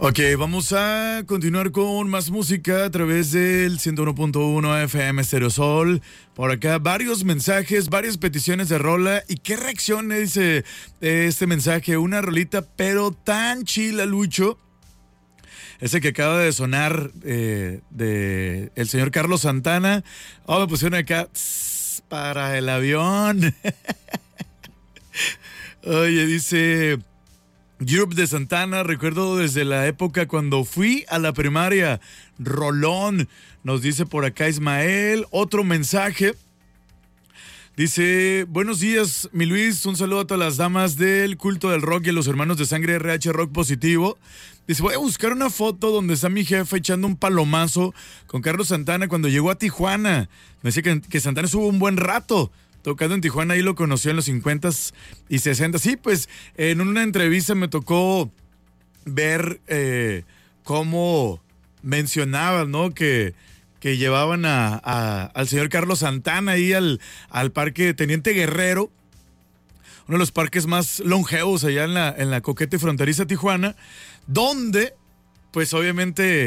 Ok, vamos a continuar con más música a través del 101.1 FM Stereo Sol. Por acá varios mensajes, varias peticiones de rola. ¿Y qué reacción dice este mensaje? Una rolita pero tan chila, Lucho. Ese que acaba de sonar de el señor Carlos Santana. Oh, me pusieron acá para el avión. Oye, dice Europe de Santana, recuerdo desde la época cuando fui a la primaria. Rolón, nos dice por acá Ismael. Otro mensaje. Dice, buenos días, mi Luis, un saludo a todas las damas del culto del rock y a los hermanos de sangre RH Rock Positivo. Dice, voy a buscar una foto donde está mi jefe echando un palomazo con Carlos Santana cuando llegó a Tijuana. Me dice que Santana estuvo un buen rato tocando en Tijuana, ahí lo conoció en los 50s y 60s. Sí, pues en una entrevista me tocó ver cómo mencionaban, ¿no? Que llevaban al señor Carlos Santana ahí al Parque Teniente Guerrero, uno de los parques más longevos allá en la coqueta y fronteriza Tijuana, donde, pues obviamente